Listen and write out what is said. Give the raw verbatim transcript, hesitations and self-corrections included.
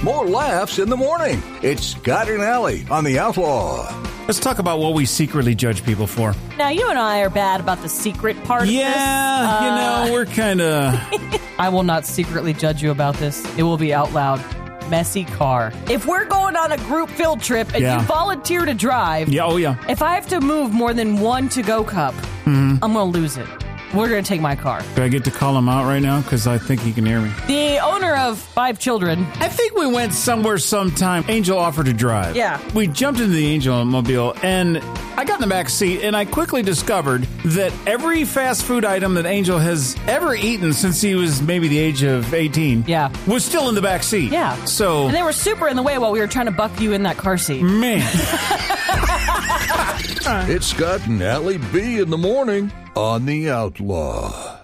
more laughs in the morning. It's Scott and Allie on The Outlaw. Let's talk about what we secretly judge people for. Now, you and I are bad about the secret part yeah, of this. Yeah, you Uh, know, we're kind of... I will not secretly judge you about this. It will be out loud. Messy car. If we're going on a group field trip and Yeah. you volunteer to drive, Yeah, oh yeah. if I have to move more than one to-go cup, Mm-hmm. I'm going to lose it. We're going to take my car. Do I get to call him out right now? Because I think he can hear me. The owner of five children. I think we went somewhere sometime. Angel offered to drive. Yeah. We jumped into the Angel mobile, and I got in the back seat, and I quickly discovered that every fast food item that Angel has ever eaten since he was maybe the age of eighteen Yeah. was still in the back seat. Yeah. So, And they were super in the way while we were trying to buck you in that car seat. man. It's Scott and Allie B in the morning on The Outlaw.